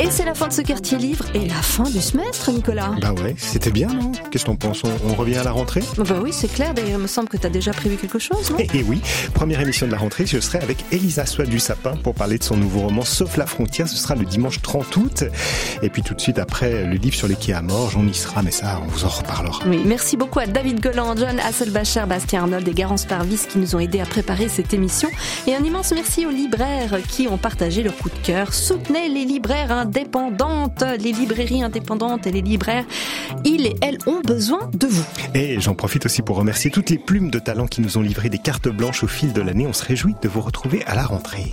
c'est la fin de ce quartier livre et la fin du semestre, Nicolas. Bah ouais, c'était bien, non? Qu'est-ce que t'en penses? On revient à la rentrée? Bah oui, c'est clair. D'ailleurs, il me semble que t'as déjà prévu quelque chose, non? Et oui, première émission de la rentrée, je serai avec Elisa Soie du Sapin pour parler de son nouveau roman Sauf la frontière. Ce sera le dimanche 30 août. Et puis tout de suite après, le livre sur les quais à Morges, on y sera, mais ça, on vous en reparlera. Oui, merci beaucoup à David Golan, John Hasselbacher, Bastien Arnold et Garance Parvis qui nous ont aidés à préparer cette émission. Et un immense merci aux libraires qui ont partagé leur coup de cœur. Soutenez les libraires indépendantes, les librairies indépendantes et les libraires. Ils et elles ont besoin de vous. Et j'en profite aussi pour remercier toutes les plumes de talent qui nous ont livré des cartes blanches au fil de l'année. On se réjouit de vous retrouver à la rentrée.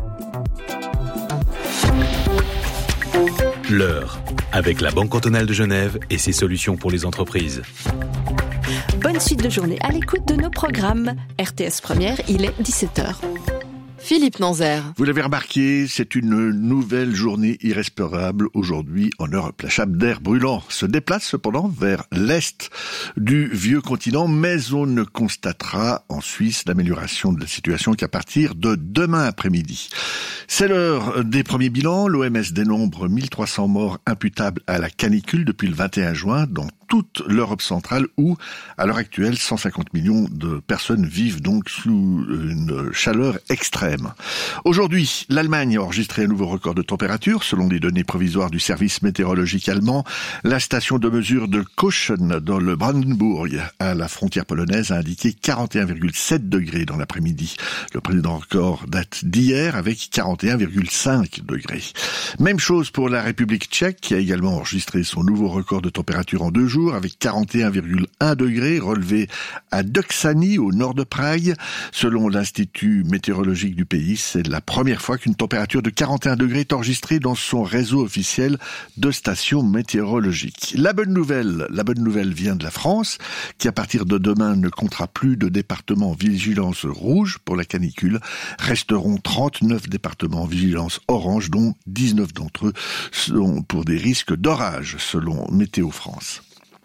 L'heure, avec la Banque cantonale de Genève et ses solutions pour les entreprises. Bonne suite de journée à l'écoute de nos programmes. RTS Première, il est 17h. Philippe Nanzer. Vous l'avez remarqué, c'est une nouvelle journée irrespirable aujourd'hui en Europe. La chape d'air brûlant se déplace cependant vers l'est du vieux continent, mais on ne constatera en Suisse l'amélioration de la situation qu'à partir de demain après-midi. C'est l'heure des premiers bilans. L'OMS dénombre 1300 morts imputables à la canicule depuis le 21 juin dans toute l'Europe centrale où, à l'heure actuelle, 150 millions de personnes vivent donc sous une chaleur extrême. Aujourd'hui, l'Allemagne a enregistré un nouveau record de température. Selon les données provisoires du service météorologique allemand, la station de mesure de Cauchen dans le Brandenburg, à la frontière polonaise, a indiqué 41,7 degrés dans l'après-midi. Le précédent record date d'hier avec 41,5 degrés. Même chose pour la République tchèque qui a également enregistré son nouveau record de température en 2 jours avec 41,1 degrés relevé à Doksany au nord de Prague. Selon l'Institut météorologique du pays, c'est la première fois qu'une température de 41 degrés est enregistrée dans son réseau officiel de stations météorologiques. La bonne nouvelle vient de la France qui à partir de demain ne comptera plus de départements en vigilance rouge pour la canicule. Resteront 39 départements en vigilance orange dont 19 d'entre eux sont pour des risques d'orage selon Météo France.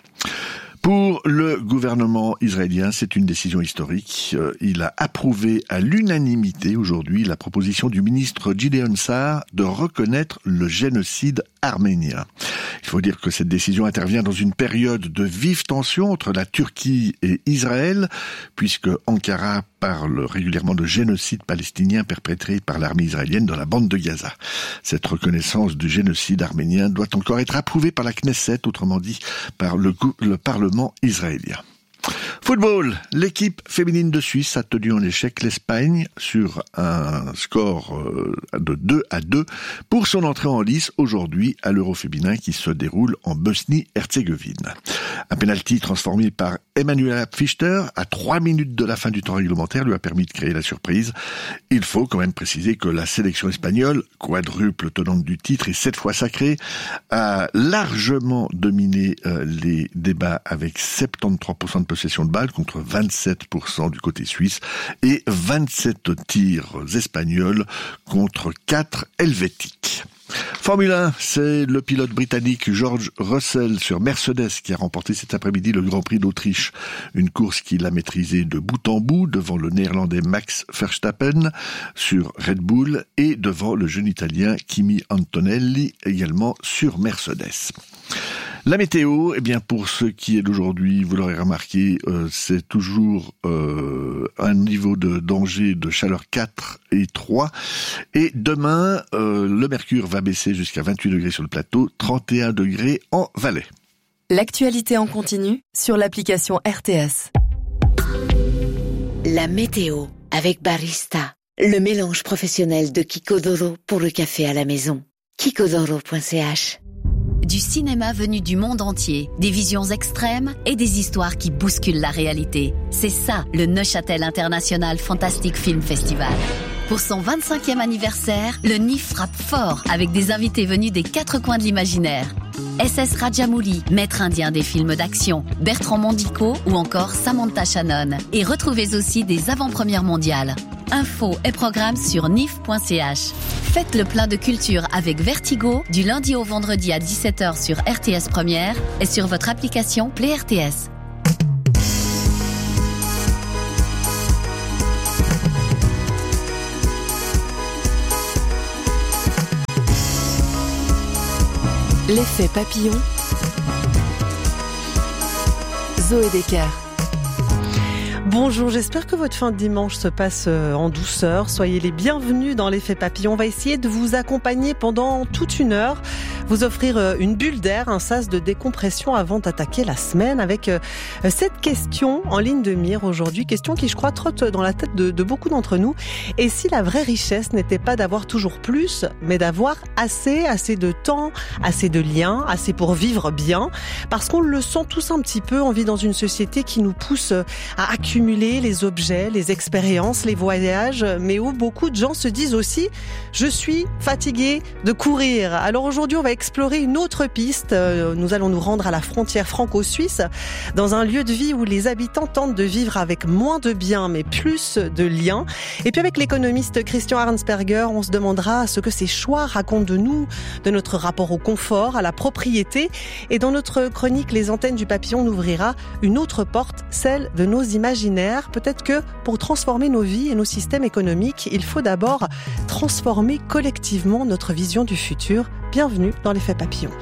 Pour le gouvernement israélien, c'est une décision historique. Il a approuvé à l'unanimité aujourd'hui la proposition du ministre Gideon Sa'ar de reconnaître le génocide arménien. Il faut dire que cette décision intervient dans une période de vive tension entre la Turquie et Israël, puisque Ankara parle régulièrement de génocide palestinien perpétré par l'armée israélienne dans la bande de Gaza. Cette reconnaissance du génocide arménien doit encore être approuvée par la Knesset, autrement dit par le Parlement israélien. Football, l'équipe féminine de Suisse a tenu en échec l'Espagne sur un score de 2-2 pour son entrée en lice aujourd'hui à l'Euro féminin qui se déroule en Bosnie-Herzégovine. Un penalty transformé par Emanuela Pfister à 3 minutes de la fin du temps réglementaire lui a permis de créer la surprise. Il faut quand même préciser que la sélection espagnole, quadruple tenante du titre et 7 fois sacrée, a largement dominé les débats avec 73% de possession de balle contre 27% du côté suisse et 27 tirs espagnols contre 4 helvétiques. Formule 1, c'est le pilote britannique George Russell sur Mercedes qui a remporté cet après-midi le Grand Prix d'Autriche. Une course qu'il a maîtrisée de bout en bout devant le néerlandais Max Verstappen sur Red Bull et devant le jeune italien Kimi Antonelli également sur Mercedes. La météo, eh bien pour ce qui est d'aujourd'hui, vous l'aurez remarqué, c'est toujours un niveau de danger de chaleur 4 et 3. Et demain, le mercure va baisser jusqu'à 28 degrés sur le plateau, 31 degrés en Valais. L'actualité en continu sur l'application RTS. La météo avec Barista, le mélange professionnel de Kikodoro pour le café à la maison. Kikodoro.ch. Du cinéma venu du monde entier, des visions extrêmes et des histoires qui bousculent la réalité. C'est ça, le Neuchâtel International Fantastic Film Festival. Pour son 25e anniversaire, le NIF frappe fort avec des invités venus des 4 coins de l'imaginaire. SS Rajamouli, maître indien des films d'action, Bertrand Mondico ou encore Samantha Shannon. Et retrouvez aussi des avant-premières mondiales. Infos et programmes sur nif.ch. Faites le plein de culture avec Vertigo du lundi au vendredi à 17h sur RTS Première et sur votre application Play RTS. L'effet papillon. Zoé Decker. Bonjour, j'espère que votre fin de dimanche se passe en douceur. Soyez les bienvenus dans l'effet papillon. On va essayer de vous accompagner pendant toute une heure, vous offrir une bulle d'air, un sas de décompression avant d'attaquer la semaine avec cette question en ligne de mire aujourd'hui. Question qui, je crois, trotte dans la tête de beaucoup d'entre nous. Et si la vraie richesse n'était pas d'avoir toujours plus, mais d'avoir assez de temps, assez de liens, assez pour vivre bien? Parce qu'on le sent tous un petit peu, on vit dans une société qui nous pousse à accumuler les objets, les expériences, les voyages, mais où beaucoup de gens se disent aussi « je suis fatigué de courir ». Alors aujourd'hui, on va explorer une autre piste. Nous allons nous rendre à la frontière franco-suisse, dans un lieu de vie où les habitants tentent de vivre avec moins de biens, mais plus de liens. Et puis avec l'économiste Christian Arnsperger, on se demandera ce que ces choix racontent de nous, de notre rapport au confort, à la propriété. Et dans notre chronique, les antennes du papillon, on ouvrira une autre porte, celle de nos imaginaires. Peut-être que pour transformer nos vies et nos systèmes économiques, il faut d'abord transformer collectivement notre vision du futur. Bienvenue dans l'effet papillon.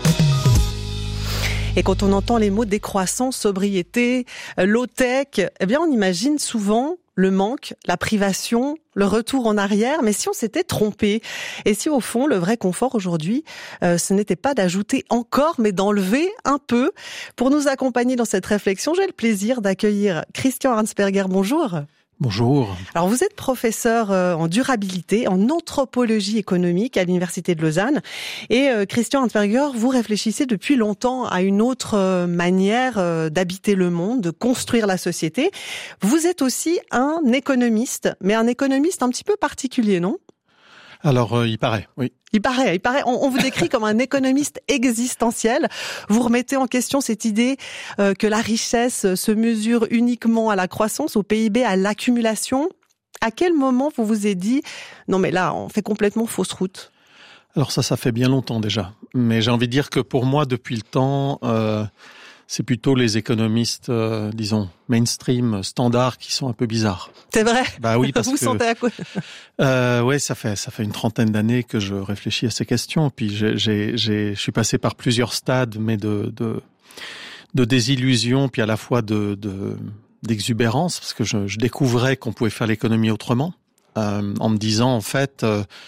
Et quand on entend les mots décroissance, sobriété, low-tech, eh bien on imagine souvent le manque, la privation, le retour en arrière. Mais si on s'était trompé, et si au fond le vrai confort aujourd'hui, ce n'était pas d'ajouter encore, mais d'enlever un peu. Pour nous accompagner dans cette réflexion, j'ai le plaisir d'accueillir Christian Arnsperger. Bonjour. Bonjour. Alors vous êtes professeur en durabilité, en anthropologie économique à l'Université de Lausanne. Et Christian Arnsperger, vous réfléchissez depuis longtemps à une autre manière d'habiter le monde, de construire la société. Vous êtes aussi un économiste, mais un économiste un petit peu particulier, non ? Alors, il paraît, oui. Il paraît. On vous décrit comme un économiste existentiel. Vous remettez en question cette idée que la richesse se mesure uniquement à la croissance, au PIB, à l'accumulation. À quel moment vous vous êtes dit « Non mais là, on fait complètement fausse route ». Alors ça fait bien longtemps déjà. Mais j'ai envie de dire que pour moi, depuis le temps, c'est plutôt les économistes, disons, mainstream, standards, qui sont un peu bizarres. C'est vrai? Bah oui, parce vous que... sentez à quoi? Ouais, ça fait une trentaine d'années que je réfléchis à ces questions. Puis je suis passé par plusieurs stades, mais de désillusion, puis à la fois d'exubérance, parce que je découvrais qu'on pouvait faire l'économie autrement, en me disant, en fait,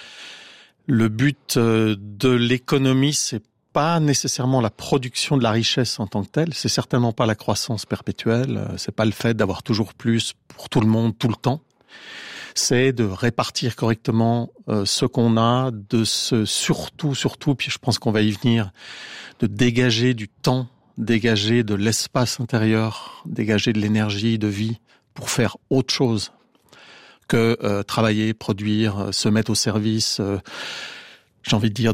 le but de l'économie, c'est pas nécessairement la production de la richesse en tant que telle, c'est certainement pas la croissance perpétuelle, c'est pas le fait d'avoir toujours plus pour tout le monde tout le temps. C'est de répartir correctement ce qu'on a, de surtout, puis je pense qu'on va y venir, de dégager du temps, dégager de l'espace intérieur, dégager de l'énergie, de vie pour faire autre chose que travailler, produire, se mettre au service, j'ai envie de dire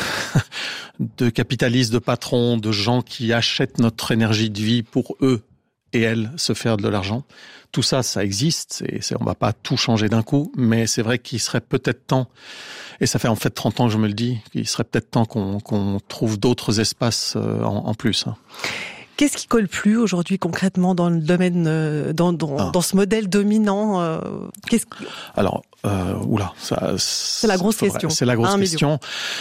de capitalistes, de patrons, de gens qui achètent notre énergie de vie pour eux et elles se faire de l'argent. Tout ça, ça existe. On va pas tout changer d'un coup, mais c'est vrai qu'il serait peut-être temps, et ça fait en fait 30 ans que je me le dis, qu'il serait peut-être temps qu'on trouve d'autres espaces en plus. Qu'est-ce qui colle plus aujourd'hui concrètement dans le domaine, dans ce modèle dominant Alors, c'est la grosse question. C'est la grosse question.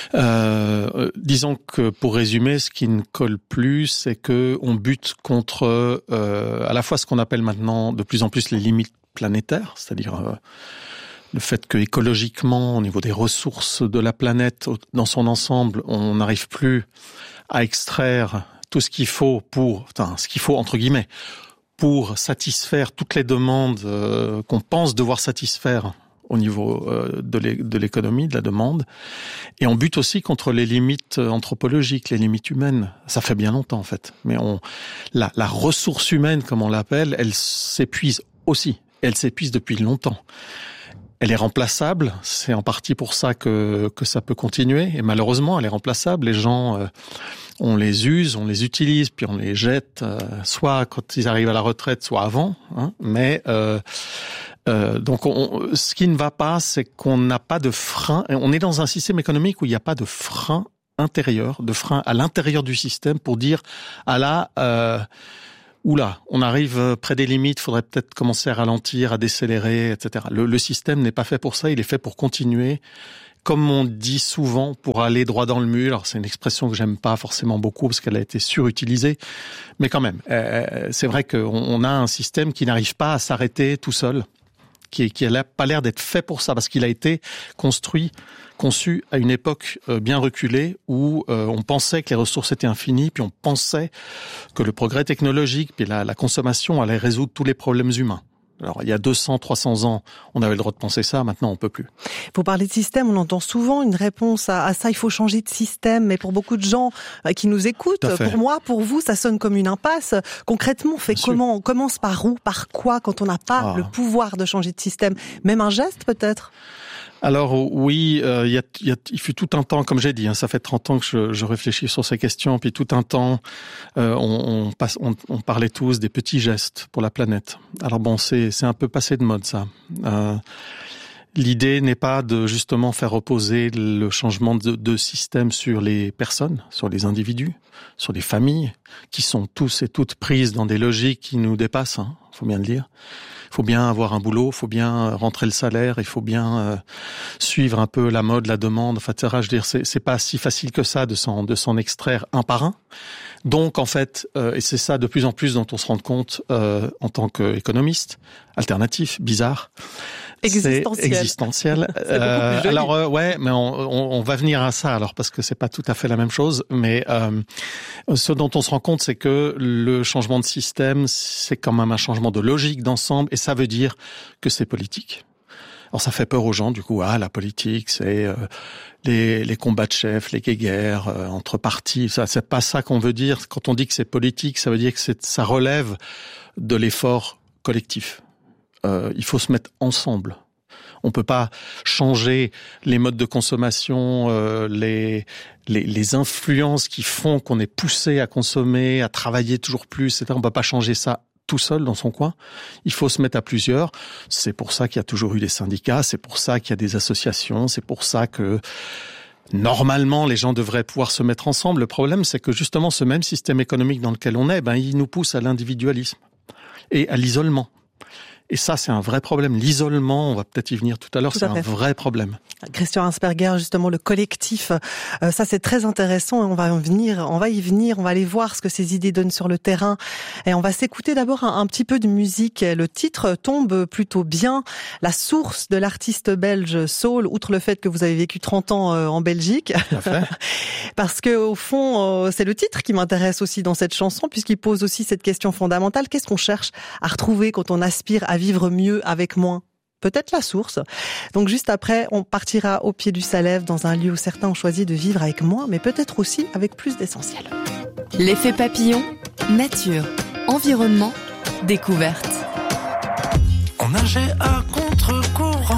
Disons que pour résumer, ce qui ne colle plus, c'est que on bute contre à la fois ce qu'on appelle maintenant de plus en plus les limites planétaires, c'est-à-dire le fait que écologiquement, au niveau des ressources de la planète dans son ensemble, on n'arrive plus à extraire tout ce qu'il faut entre guillemets, pour satisfaire toutes les demandes qu'on pense devoir satisfaire au niveau de l'économie, de la demande. Et on bute aussi contre les limites anthropologiques, les limites humaines. Ça fait bien longtemps, en fait. Mais la ressource humaine, comme on l'appelle, elle s'épuise aussi. Elle s'épuise depuis longtemps. Elle est remplaçable. C'est en partie pour ça que ça peut continuer. Et malheureusement, elle est remplaçable. Les gens... on les use, on les utilise, puis on les jette, soit quand ils arrivent à la retraite, soit avant. Mais donc, ce qui ne va pas, c'est qu'on n'a pas de frein. On est dans un système économique où il n'y a pas de frein intérieur, de frein à l'intérieur du système pour dire oula, on arrive près des limites, faudrait peut-être commencer à ralentir, à décélérer, etc. Le système n'est pas fait pour ça, il est fait pour continuer. comme on dit souvent, pour aller droit dans le mur. Alors c'est une expression que j'aime pas forcément beaucoup parce qu'elle a été surutilisée, mais quand même, c'est vrai qu'on a un système qui n'arrive pas à s'arrêter tout seul, qui n'a pas l'air d'être fait pour ça, parce qu'il a été conçu à une époque bien reculée où on pensait que les ressources étaient infinies, puis on pensait que le progrès technologique, puis la consommation allait résoudre tous les problèmes humains. Alors, il y a 200, 300 ans, on avait le droit de penser ça, maintenant on peut plus. Pour parler de système, on entend souvent une réponse à ça, il faut changer de système, mais pour beaucoup de gens qui nous écoutent, pour moi, pour vous, ça sonne comme une impasse. Concrètement, on fait comment? On commence par où? Par quoi quand on n'a pas le pouvoir de changer de système? Même un geste peut-être? Alors oui, il fut tout un temps, comme j'ai dit, ça fait 30 ans que je réfléchis sur ces questions, puis tout un temps, on parlait tous des petits gestes pour la planète. Alors bon, c'est un peu passé de mode ça. L'idée n'est pas de justement faire reposer le changement de système sur les personnes, sur les individus, sur les familles, qui sont tous et toutes prises dans des logiques qui nous dépassent, faut bien le dire. Il faut bien avoir un boulot, il faut bien rentrer le salaire, il faut bien suivre un peu la mode, la demande, etc. Je veux dire, c'est pas si facile que ça de s'en extraire un par un. Donc en fait, et c'est ça de plus en plus dont on se rend compte en tant qu'économiste, alternatif, bizarre. Existentiel. Alors mais on va venir à ça alors parce que c'est pas tout à fait la même chose. Mais ce dont on se rend compte, c'est que le changement de système, c'est quand même un changement de logique d'ensemble, et ça veut dire que c'est politique. Alors ça fait peur aux gens, du coup, la politique, c'est les combats de chefs, les guéguerres entre partis. Ça, c'est pas ça qu'on veut dire. Quand on dit que c'est politique, ça veut dire que ça relève de l'effort collectif. Il faut se mettre ensemble. On peut pas changer les modes de consommation, les influences qui font qu'on est poussé à consommer, à travailler toujours plus, etc. On peut pas changer ça tout seul dans son coin. Il faut se mettre à plusieurs. C'est pour ça qu'il y a toujours eu des syndicats, c'est pour ça qu'il y a des associations, c'est pour ça que normalement les gens devraient pouvoir se mettre ensemble. Le problème, c'est que justement ce même système économique dans lequel on est, il nous pousse à l'individualisme et à l'isolement. Et ça, c'est un vrai problème. L'isolement, on va peut-être y venir tout à l'heure, c'est un vrai problème. Christian Arnsperger, justement, le collectif, ça c'est très intéressant et on va y venir, on va aller voir ce que ces idées donnent sur le terrain. Et on va s'écouter d'abord un petit peu de musique. Le titre tombe plutôt bien. La source de l'artiste belge Soul, outre le fait que vous avez vécu 30 ans en Belgique. Tout à fait. Parce que au fond, c'est le titre qui m'intéresse aussi dans cette chanson, puisqu'il pose aussi cette question fondamentale. Qu'est-ce qu'on cherche à retrouver quand on aspire à vivre mieux avec moins? Peut-être la source. Donc juste après, on partira au pied du Salève, dans un lieu où certains ont choisi de vivre avec moins, mais peut-être aussi avec plus d'essentiel. L'effet papillon, nature, environnement, découverte. On nageait à contre-courant